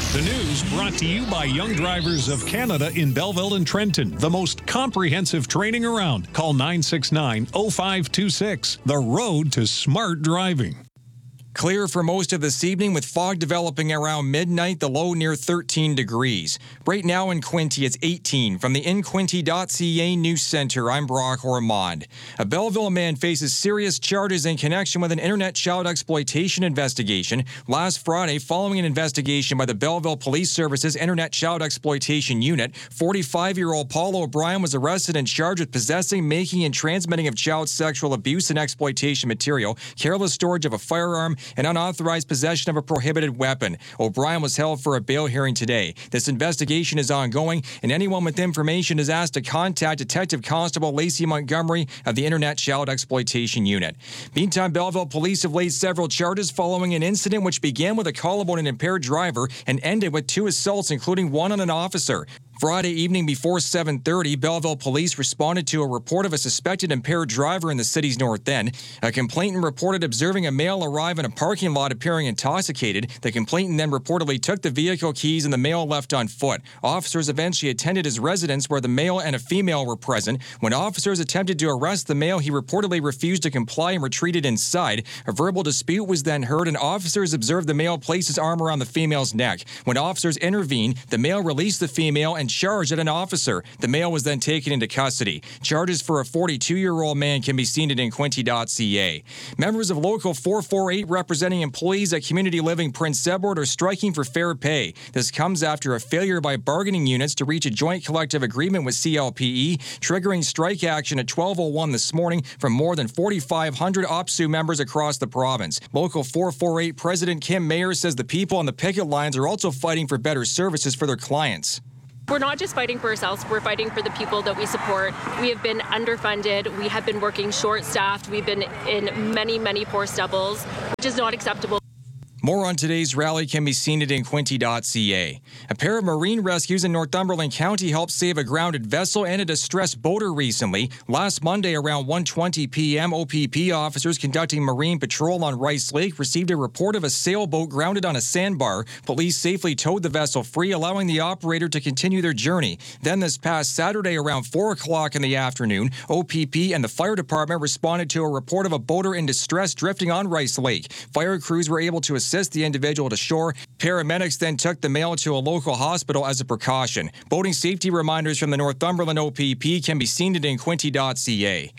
The news brought to you by Young Drivers of Canada in Belleville and Trenton. The most comprehensive training around. Call 969-0526. The road to smart driving. Clear for most of this evening with fog developing around midnight, the low near 13 degrees. Right now in Quinte, it's 18. From the InQuinte.ca News Center, I'm Brock Ormond. A Belleville man faces serious charges in connection with an internet child exploitation investigation. Last Friday, following an investigation by the Belleville Police Service's Internet Child Exploitation Unit, 45-year-old Paul O'Brien was arrested and charged with possessing, making, and transmitting of child sexual abuse and exploitation material, careless storage of a firearm, and unauthorized possession of a prohibited weapon. O'Brien was held for a bail hearing today. This investigation is ongoing, and anyone with information is asked to contact Detective Constable Lacey Montgomery of the Internet Child Exploitation Unit. Meantime, Belleville police have laid several charges following an incident which began with a call about an impaired driver and ended with 2 assaults, including one on an officer. Friday evening before 7:30, Belleville police responded to a report of a suspected impaired driver in the city's north end. A complainant reported observing a male arrive in a parking lot appearing intoxicated. The complainant then reportedly took the vehicle keys and the male left on foot. Officers eventually attended his residence where the male and a female were present. When officers attempted to arrest the male, he reportedly refused to comply and retreated inside. A verbal dispute was then heard, and officers observed the male place his arm around the female's neck. When officers intervened, the male released the female and charged at an officer. The male was then taken into custody. Charges for a 42-year-old man can be seen at InQuinte.ca. Members of Local 448 representing employees at Community Living Prince Edward are striking for fair pay. This comes after a failure by bargaining units to reach a joint collective agreement with CLPE, triggering strike action at 12:01 this morning from more than 4,500 OPSU members across the province. Local 448 President Kim Mayer says the people on the picket lines are also fighting for better services for their clients. We're not just fighting for ourselves, we're fighting for the people that we support. We have been underfunded, we have been working short-staffed, we've been in many poor stubbles, which is not acceptable. More on today's rally can be seen at InQuinte.ca. A pair of marine rescues in Northumberland County helped save a grounded vessel and a distressed boater recently. Last Monday around 1:20 p.m., OPP officers conducting marine patrol on Rice Lake received a report of a sailboat grounded on a sandbar. Police safely towed the vessel free, allowing the operator to continue their journey. Then this past Saturday around 4 o'clock in the afternoon, OPP and the fire department responded to a report of a boater in distress drifting on Rice Lake. Fire crews were able to assist the individual to shore. Paramedics then took the male to a local hospital as a precaution. Boating safety reminders from the Northumberland OPP can be seen at InQuinte.ca.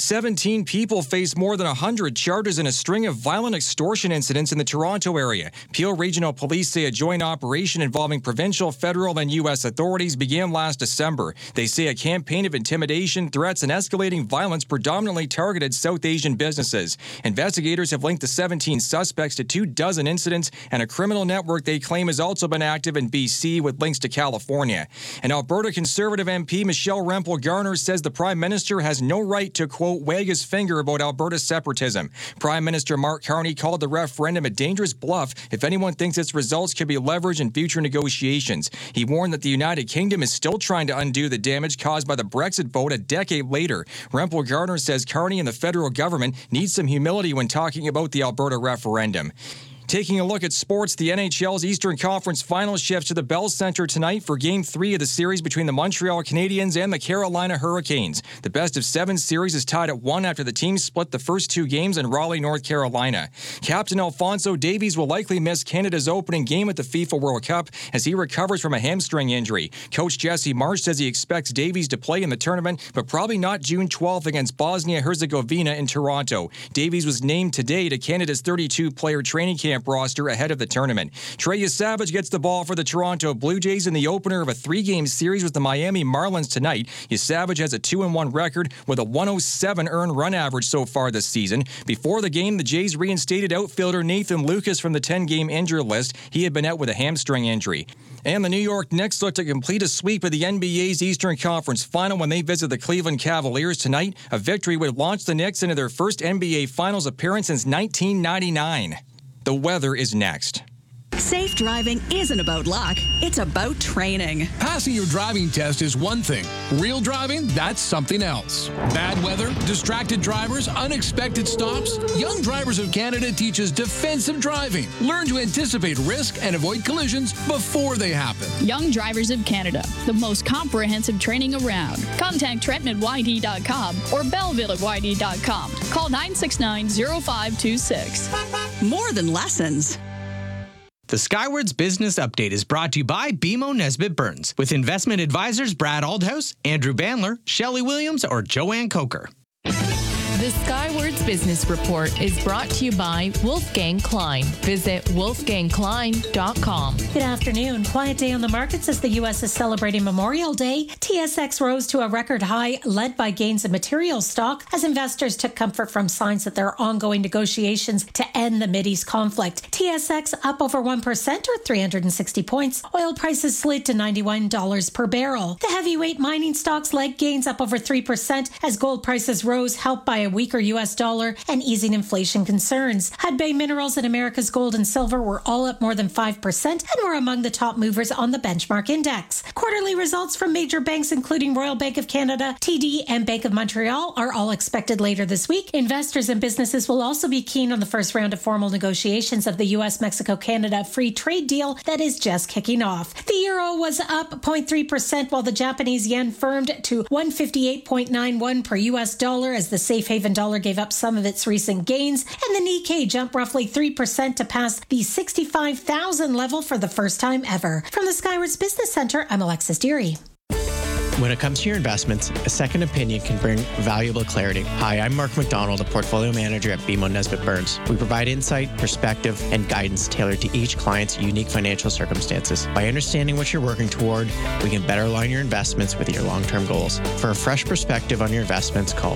17 people face more than 100 charges in a string of violent extortion incidents in the Toronto area. Peel Regional Police say a joint operation involving provincial, federal, and U.S. authorities began last December. They say a campaign of intimidation, threats, and escalating violence predominantly targeted South Asian businesses. Investigators have linked the 17 suspects to 24 incidents and a criminal network they claim has also been active in BC with links to California. And Alberta Conservative MP Michelle Rempel-Garner says the Prime Minister has no right to, quote, wag his finger about Alberta separatism. Prime Minister Mark Carney called the referendum a dangerous bluff if anyone thinks its results could be leveraged in future negotiations. He warned that the United Kingdom is still trying to undo the damage caused by the Brexit vote a decade later. Rempel-Garner says Carney and the federal government need some humility when talking about the Alberta referendum. Taking a look at sports, the NHL's Eastern Conference Finals shifts to the Bell Centre tonight for Game 3 of the series between the Montreal Canadiens and the Carolina Hurricanes. The best-of-7 series is tied at 1 after the teams split the first 2 games in Raleigh, North Carolina. Captain Alphonso Davies will likely miss Canada's opening game at the FIFA World Cup as he recovers from a hamstring injury. Coach Jesse Marsch says he expects Davies to play in the tournament, but probably not June 12th against Bosnia-Herzegovina in Toronto. Davies was named today to Canada's 32-player training camp roster ahead of the tournament. Trey Yesavage gets the ball for the Toronto Blue Jays in the opener of a 3-game series with the Miami Marlins tonight. Yesavage has a 2-1 record with a 107 earned run average so far this season. Before the game, the Jays reinstated outfielder Nathan Lucas from the 10-game injured list. He had been out with a hamstring injury. And the New York Knicks look to complete a sweep of the NBA's Eastern Conference Final when they visit the Cleveland Cavaliers tonight. A victory would launch the Knicks into their first NBA Finals appearance since 1999. The weather is next. Safe driving isn't about luck. It's about training. Passing your driving test is one thing. Real driving, that's something else. Bad weather, distracted drivers, unexpected stops. Young Drivers of Canada teaches defensive driving. Learn to anticipate risk and avoid collisions before they happen. Young Drivers of Canada, the most comprehensive training around. Contact Trenton at YD.com or Belleville at YD.com. Call 969-0526. More than lessons. The Skywards Business Update is brought to you by BMO Nesbitt Burns, with investment advisors Brad Aldhouse, Andrew Bandler, Shelley Williams, or Joanne Coker. The Skywards Business Report is brought to you by Wolfgang Klein. Visit wolfgangklein.com. Good afternoon. Quiet day on the markets as the U.S. is celebrating Memorial Day. TSX rose to a record high, led by gains in materials stock, as investors took comfort from signs that there are ongoing negotiations to end the Mideast conflict. TSX up over 1% or 360 points. Oil prices slid to $91 per barrel. The heavyweight mining stocks led gains up over 3% as gold prices rose, helped by a weaker U.S. dollar and easing inflation concerns. Hudbay Minerals and America's Gold and Silver were all up more than 5% and were among the top movers on the benchmark index. Quarterly results from major banks, including Royal Bank of Canada, TD, and Bank of Montreal, are all expected later this week. Investors and businesses will also be keen on the first round of formal negotiations of the U.S.-Mexico-Canada free trade deal that is just kicking off. The euro was up 0.3%, while the Japanese yen firmed to 158.91 per U.S. dollar as the safe haven dollar gave up some of its recent gains, and the Nikkei jumped roughly 3% to pass the 65,000 level for the first time ever. From the Skywards Business Center, I'm Alexis Deary. When it comes to your investments, a second opinion can bring valuable clarity. Hi, I'm Mark McDonald, a portfolio manager at BMO Nesbitt Burns. We provide insight, perspective, and guidance tailored to each client's unique financial circumstances. By understanding what you're working toward, we can better align your investments with your long-term goals. For a fresh perspective on your investments, call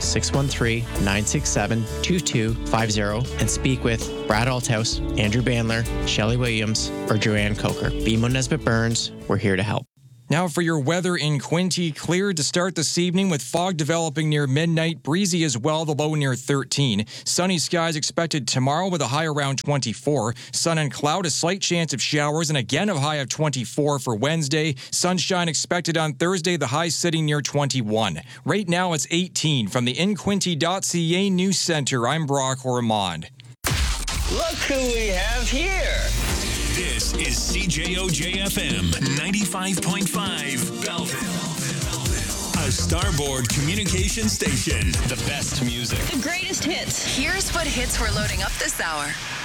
613-967-2250 and speak with Brad Althouse, Andrew Bandler, Shelley Williams, or Joanne Coker. BMO Nesbitt Burns, we're here to help. Now for your weather in Quinte, clear to start this evening with fog developing near midnight, breezy as well, the low near 13. Sunny skies expected tomorrow with a high around 24. Sun and cloud, a slight chance of showers, and again a high of 24 for Wednesday. Sunshine expected on Thursday, the high sitting near 21. Right now it's 18. From the InQuinte.ca News Center, I'm Brock Ormond. Look who we have here. This is CJOJ-FM 95.5 Belleville. A Starboard communication station. The best music. The greatest hits. Here's what hits we're loading up this hour.